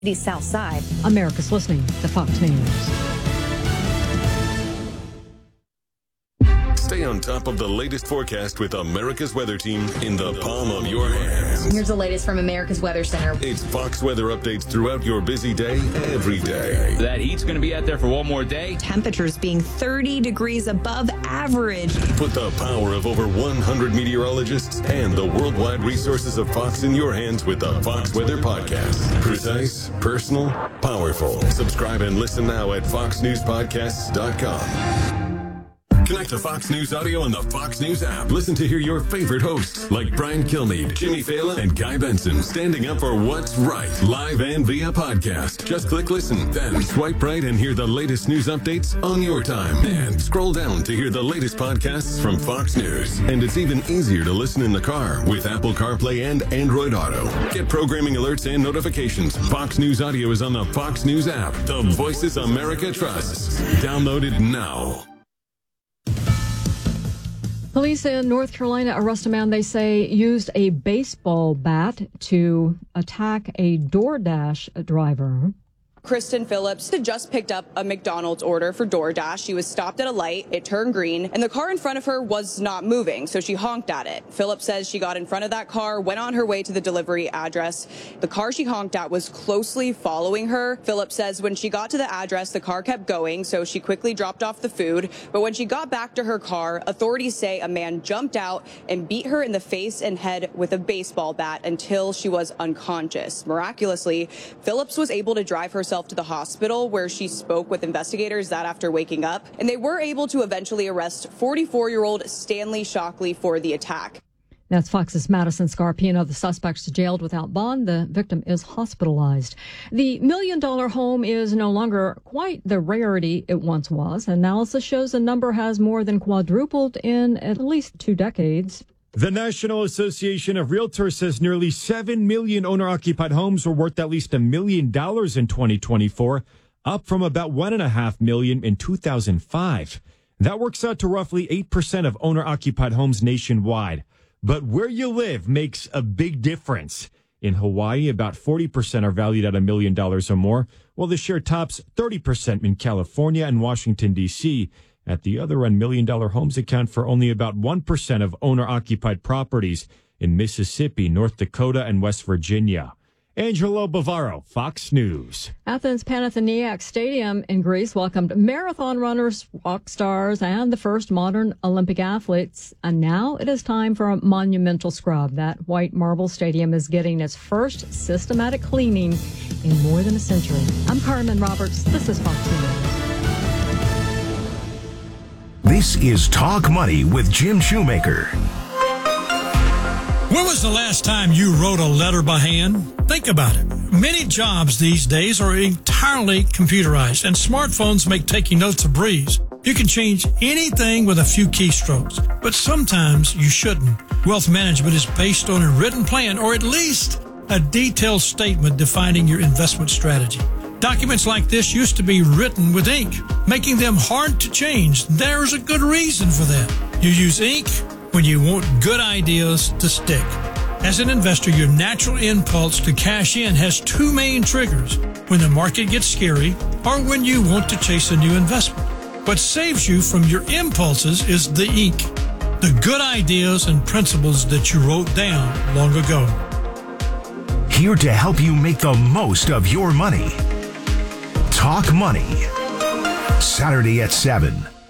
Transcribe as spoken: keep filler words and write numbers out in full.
The South Side. America's listening to Fox News. Stay on top of the latest forecast with America's Weather Team in the palm of your hands. Here's the latest from America's Weather Center. It's Fox weather updates throughout your busy day, every day. That heat's going to be out there for one more day. Temperatures being thirty degrees above average. Put the power of over one hundred meteorologists and the worldwide resources of Fox in your hands with the Fox Weather Podcast. Precise, personal, powerful. Subscribe and listen now at fox news podcasts dot com. Connect to Fox News Audio on the Fox News app. Listen to hear your favorite hosts like Brian Kilmeade, Jimmy Fallon, and Guy Benson standing up for what's right, live and via podcast. Just click listen, then swipe right and hear the latest news updates on your time. And scroll down to hear the latest podcasts from Fox News. And it's even easier to listen in the car with Apple CarPlay and Android Auto. Get programming alerts and notifications. Fox News Audio is on the Fox News app. The voices America trusts. Download it now. Police in North Carolina arrest a man they say used a baseball bat to attack a DoorDash driver. Kristen Phillips had just picked up a McDonald's order for DoorDash. She was stopped at a light. It turned green, and the car in front of her was not moving, so she honked at it. Phillips says she got in front of that car, went on her way to the delivery address. The car she honked at was closely following her. Phillips says when she got to the address, the car kept going, so she quickly dropped off the food. But when she got back to her car, authorities say a man jumped out and beat her in the face and head with a baseball bat until she was unconscious. Miraculously, Phillips was able to drive herself to the hospital, where she spoke with investigators that after waking up, and they were able to eventually arrest forty-four-year-old Stanley Shockley for the attack. That's Fox's Madison Scarpino. The suspect's jailed without bond. The victim is hospitalized. The million-dollar home is no longer quite the rarity it once was. Analysis shows the number has more than quadrupled in at least two decades. The National Association of Realtors says nearly seven million owner-occupied homes were worth at least a million dollars in twenty twenty-four, up from about one point five million in two thousand five. That works out to roughly eight percent of owner-occupied homes nationwide. But where you live makes a big difference. In Hawaii, about forty percent are valued at a million dollars or more, while the share tops thirty percent in California and Washington, D C At the other end, million-dollar homes account for only about one percent of owner-occupied properties in Mississippi, North Dakota, and West Virginia. Angelo Bavaro, Fox News. Athens Panathinaikos Stadium in Greece welcomed marathon runners, rock stars, and the first modern Olympic athletes. And now it is time for a monumental scrub. That white marble stadium is getting its first systematic cleaning in more than a century. I'm Carmen Roberts. This is Fox News. This is Talk Money with Jim Shoemaker. When was the last time you wrote a letter by hand? Think about it. Many jobs these days are entirely computerized, and smartphones make taking notes a breeze. You can change anything with a few keystrokes, but sometimes you shouldn't. Wealth management is based on a written plan, or at least a detailed statement defining your investment strategy. Documents like this used to be written with ink, making them hard to change. There's a good reason for that. You use ink when you want good ideas to stick. As an investor, your natural impulse to cash in has two main triggers: when the market gets scary or when you want to chase a new investment. What saves you from your impulses is the ink, the good ideas and principles that you wrote down long ago. Here to help you make the most of your money. Talk Money. Saturday at seven.